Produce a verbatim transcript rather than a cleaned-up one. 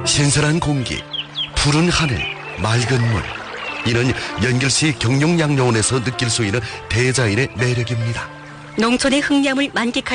신선한 공기, 푸른 하늘, 맑은 물. 이는 연결시 경룡양로원에서 느낄 수 있는 대자연의 매력입니다. 농촌의 흥냠을 만끽할